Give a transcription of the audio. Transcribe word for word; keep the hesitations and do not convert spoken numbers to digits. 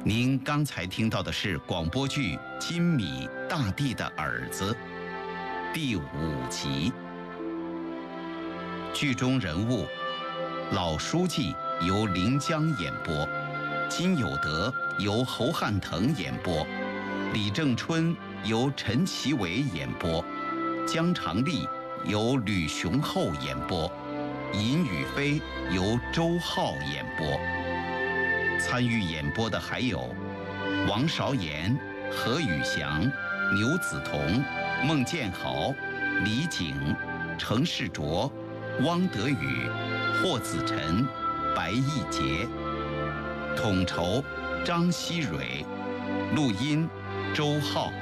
您刚才听到的是广播剧《金米大地的儿子》第五集。剧中人物老书记由临江演播，金有德由侯汉腾演播，李正春由陈其伟演播，江长丽由吕雄厚演播，尹宇飞由周浩演播。参与演播的还有王韶言、何宇翔、牛子彤、孟建豪、李景、程世卓、汪德宇、霍子晨、白义杰。统筹张希蕊，录音周浩。